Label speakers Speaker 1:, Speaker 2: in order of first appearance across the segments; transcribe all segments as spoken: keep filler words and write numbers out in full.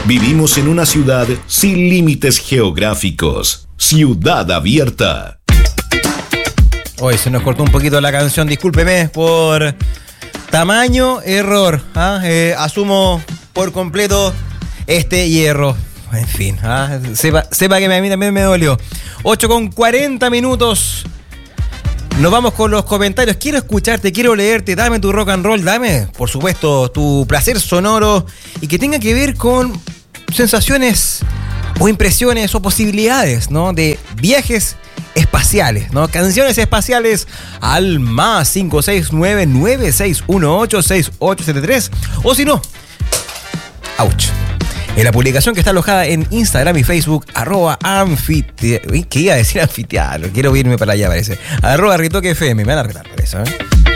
Speaker 1: Vivimos en una ciudad sin límites geográficos. Ciudad Abierta.
Speaker 2: Hoy se nos cortó un poquito la canción, discúlpeme por tamaño error. ¿ah? Eh, asumo por completo este hierro. En fin, ¿ah? sepa, sepa que a mí también me dolió. ocho con cuarenta minutos. Nos vamos con los comentarios. Quiero escucharte, quiero leerte. Dame tu rock and roll, dame, por supuesto, tu placer sonoro y que tenga que ver con sensaciones o impresiones o posibilidades, ¿no? De viajes espaciales, ¿no? Canciones espaciales al más cinco seis nueve, nueve seis uno ocho, seis ocho siete tres. O si no, ouch. En la publicación que está alojada en Instagram y Facebook, arroba anfiteatro. ¿Qué iba a decir anfiteatro? Quiero irme para allá, parece. Arroba Ritoque F M. Me van a retar por eso, ¿eh?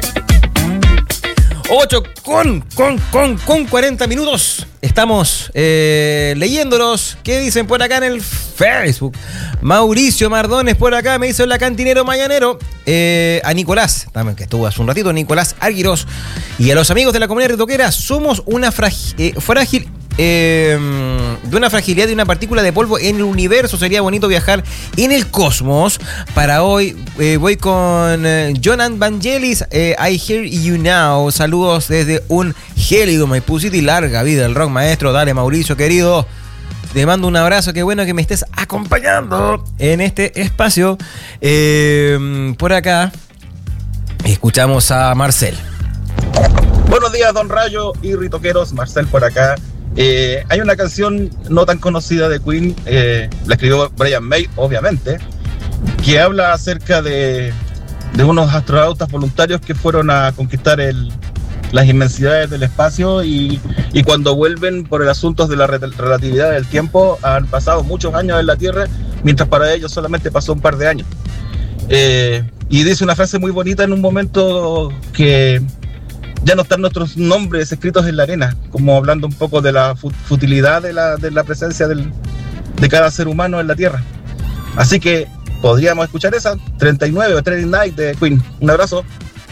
Speaker 2: ocho con, con, con, con cuarenta minutos. Estamos eh, leyéndolos. ¿Qué dicen por acá en el Facebook? Mauricio Mardones por acá me hizo la cantinero mañanero. Eh, a Nicolás, también que estuvo hace un ratito, Nicolás Arguiros. Y a los amigos de la comunidad ritoquera, somos una fragi- eh, frágil... Eh, de una fragilidad de una partícula de polvo en el universo. Sería bonito viajar en el cosmos. Para hoy eh, voy con eh, John Vangelis, eh, I Hear You Now. Saludos desde un gélido Maipú City. Larga vida el rock, maestro. Dale, Mauricio, querido. Te mando un abrazo. Qué bueno que me estés acompañando en este espacio. Eh, por acá escuchamos a Marcel.
Speaker 3: Buenos días, don Rayo y ritoqueros. Marcel por acá. Eh, hay una canción no tan conocida de Queen, eh, la escribió Brian May, obviamente, que habla acerca de, de unos astronautas voluntarios que fueron a conquistar el, las inmensidades del espacio y, y cuando vuelven por el asunto de la re- relatividad del tiempo han pasado muchos años en la Tierra, mientras para ellos solamente pasó un par de años. Eh, y dice una frase muy bonita en un momento que... ya no están nuestros nombres escritos en la arena, como hablando un poco de la futilidad de la, de la presencia del, de cada ser humano en la Tierra. Así que podríamos escuchar esa, treinta y nueve o Training Night de Queen. Un abrazo.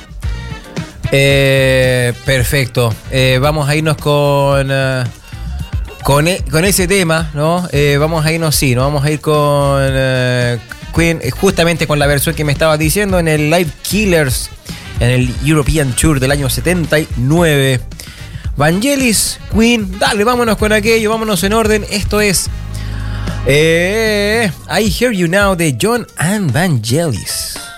Speaker 2: Eh, perfecto. Eh, vamos a irnos con, uh, con, e, con ese tema, ¿no? Eh, vamos a irnos, sí, ¿no? Vamos a ir con uh, Queen, justamente con la versión que me estabas diciendo en el Live Killers, en el European Tour del año setenta y nueve. Vangelis, Queen, dale, vámonos con aquello, vámonos en orden. Esto es eh, I Hear You Now de John and Vangelis.